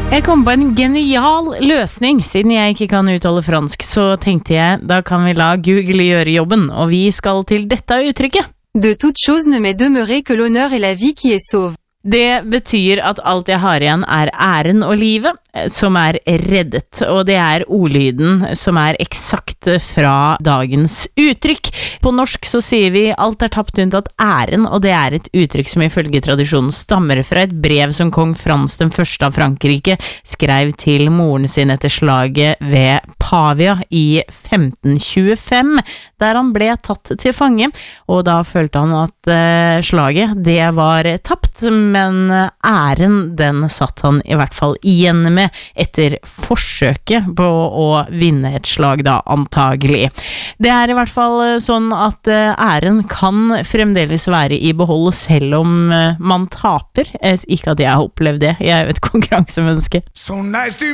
Jeg kom på en genial løsning. Siden jeg ikke kan uttale fransk, så tenkte jeg, da kan vi la Google gjøre jobben, og vi skal til dette uttrykket. De toute chose ne m'est demeuré que l'honneur et la vie qui est sauve. Det betyr at alt jeg har igjen æren og livet som reddet, og det ordlyden som eksakt fra dagens uttrykk. På norsk så sier vi alt tapt unntatt æren, og det et uttrykk som ifølge tradisjonen stammer fra et brev som kong Frans den første av Frankrike skrev til moren sin etter slaget ved Pavia i 1525, der han ble tatt til fange, og da følte han at slaget, det var tapt, men æren den satt han i hvert fall igjen med etter forsøket på å vinne et slag da, antagelig. Det i hvert fall sånn at æren kan fremdeles være i behold selv om man taper. Ikke at jeg har opplevd det, jeg et konkurransemenneske. So nice to